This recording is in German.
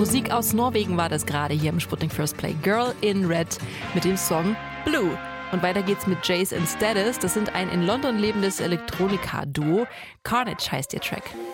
Musik aus Norwegen war das gerade hier im Sputnik First Play. Girl in Red mit dem Song Blue. Und weiter geht's mit Jace and Status. Das sind ein in London lebendes Elektronika-Duo. Carnage heißt ihr Track.